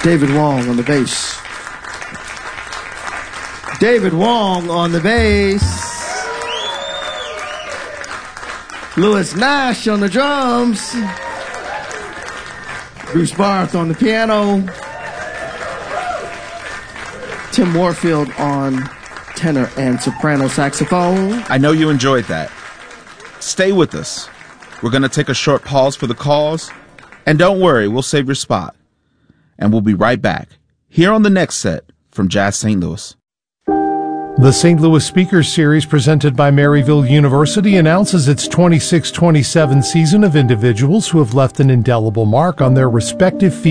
David Wong on the bass. David Wong on the bass. Louis Nash on the drums. Bruce Barth on the piano. Tim Warfield on tenor and soprano saxophone. I know you enjoyed that. Stay with us. We're going to take a short pause for the cause. And don't worry, we'll save your spot. And we'll be right back here on the next set from Jazz St. Louis. The St. Louis Speakers Series presented by Maryville University announces its 26-27 season of individuals who have left an indelible mark on their respective fields.